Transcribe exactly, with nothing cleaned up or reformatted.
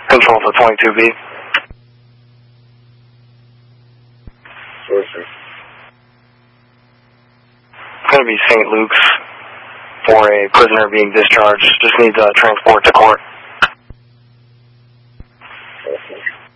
Control for twenty-two B. Sure, sir. Going to be Saint Luke's for a prisoner being discharged. Just needs uh, transport to court.